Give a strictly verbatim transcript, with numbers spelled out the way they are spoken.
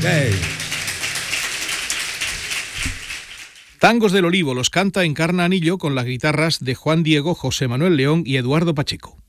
Hey. Tangos del Olivo los canta Encarna Anillo con las guitarras de Juan Diego, José Manuel León y Eduardo Pacheco.